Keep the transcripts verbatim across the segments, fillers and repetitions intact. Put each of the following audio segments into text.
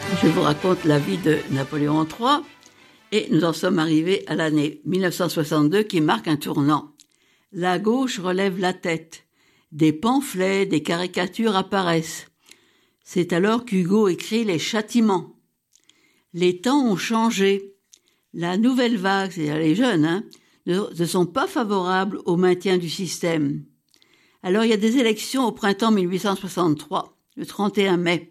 Je vous raconte la vie de Napoléon trois et nous en sommes arrivés à l'année mille neuf cent soixante-deux qui marque un tournant. La gauche relève la tête. Des pamphlets, des caricatures apparaissent. C'est alors qu'Hugo écrit Les Châtiments. Les temps ont changé. La nouvelle vague, c'est-à-dire les jeunes, hein, ne, ne sont pas favorables au maintien du système. Alors il y a des élections au printemps mille huit cent soixante-trois, le trente et un mai.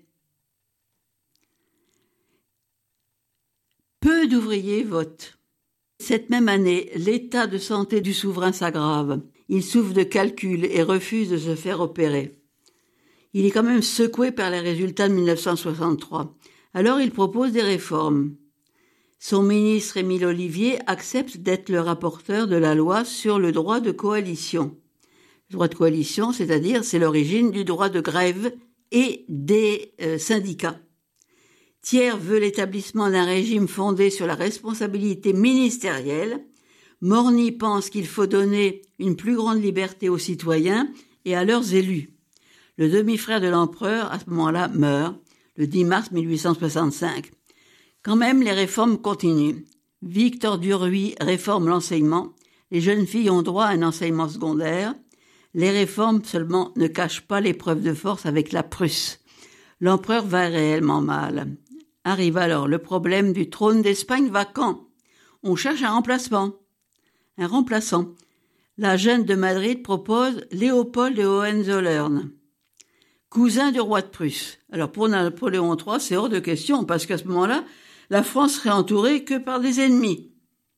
Peu d'ouvriers votent. Cette même année, l'état de santé du souverain s'aggrave. Il souffre de calculs et refuse de se faire opérer. Il est quand même secoué par les résultats de mille neuf cent soixante-trois. Alors il propose des réformes. Son ministre Émile Ollivier accepte d'être le rapporteur de la loi sur le droit de coalition. Le droit de coalition, c'est-à-dire, c'est l'origine du droit de grève et des euh, syndicats. Thiers veut l'établissement d'un régime fondé sur la responsabilité ministérielle. Morny pense qu'il faut donner une plus grande liberté aux citoyens et à leurs élus. Le demi-frère de l'empereur, à ce moment-là, meurt, le dix mars mille huit cent soixante-cinq. Quand même, les réformes continuent. Victor Duruy réforme l'enseignement. Les jeunes filles ont droit à un enseignement secondaire. Les réformes seulement ne cachent pas l'épreuve de force avec la Prusse. L'empereur va réellement mal. Arrive alors le problème du trône d'Espagne vacant. On cherche un remplacement. Un remplaçant. La jeune de Madrid propose Léopold de Hohenzollern, cousin du roi de Prusse. Alors pour Napoléon trois, c'est hors de question, parce qu'à ce moment-là, la France serait entourée que par des ennemis.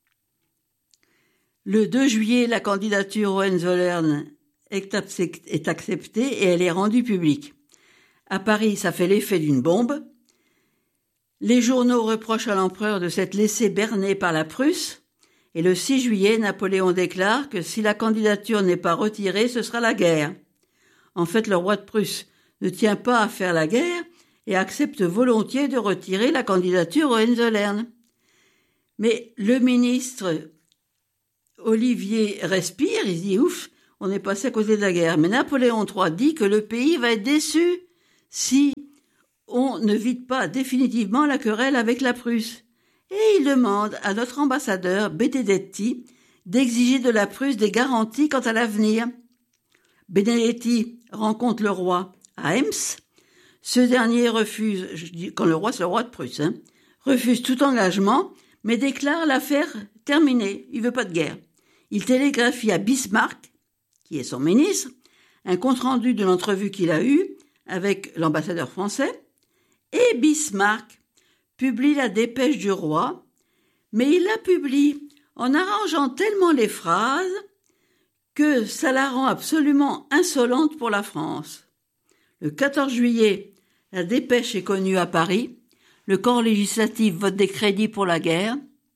Le deux juillet, la candidature Hohenzollern est acceptée et elle est rendue publique. À Paris, ça fait l'effet d'une bombe. Les journaux reprochent à l'empereur de s'être laissé berner par la Prusse, et le six juillet, Napoléon déclare que si la candidature n'est pas retirée, ce sera la guerre. En fait, le roi de Prusse ne tient pas à faire la guerre et accepte volontiers de retirer la candidature Hohenzollern. Mais le ministre Ollivier respire, il se dit « Ouf, on est passé à côté de la guerre ». Mais Napoléon trois dit que le pays va être déçu si on ne vide pas définitivement la querelle avec la Prusse. Et il demande à notre ambassadeur, Benedetti, d'exiger de la Prusse des garanties quant à l'avenir. Benedetti rencontre le roi à Ems. Ce dernier refuse, je dis, quand le roi, c'est le roi de Prusse, hein, refuse tout engagement, mais déclare l'affaire terminée. Il veut pas de guerre. Il télégraphie à Bismarck, qui est son ministre, un compte-rendu de l'entrevue qu'il a eue avec l'ambassadeur français, et Bismarck publie la dépêche du roi, mais il la publie en arrangeant tellement les phrases que ça la rend absolument insolente pour la France. Le quatorze juillet, la dépêche est connue à Paris. Le corps législatif vote des crédits pour la guerre.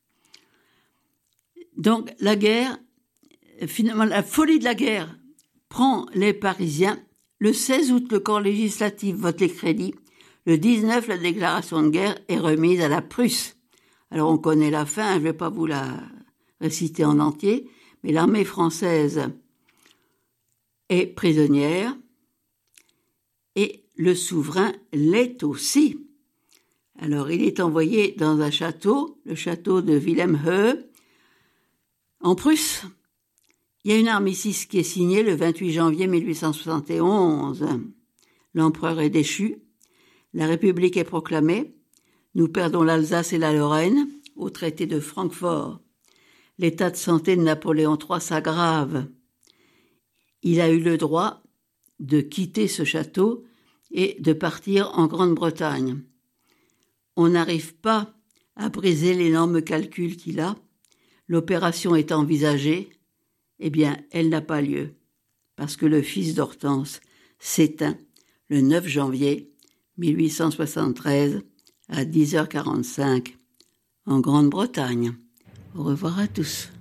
Donc la guerre, finalement la folie de la guerre prend les Parisiens. Le seize août, le corps législatif vote les crédits. Le dix-neuf, la déclaration de guerre est remise à la Prusse. Alors on connaît la fin, je ne vais pas vous la réciter en entier, mais l'armée française est prisonnière et le souverain l'est aussi. Alors il est envoyé dans un château, le château de Wilhelmshöhe, en Prusse. Il y a une armistice qui est signée le vingt-huit janvier mille huit cent soixante et onze. L'empereur est déchu. La République est proclamée. Nous perdons l'Alsace et la Lorraine au traité de Francfort. L'état de santé de Napoléon trois s'aggrave. Il a eu le droit de quitter ce château et de partir en Grande-Bretagne. On n'arrive pas à briser l'énorme calcul qu'il a. L'opération est envisagée. Eh bien, elle n'a pas lieu, parce que le fils d'Hortense s'éteint le neuf janvier mille huit cent soixante-treize à dix heures quarante-cinq en Grande-Bretagne. Au revoir à tous.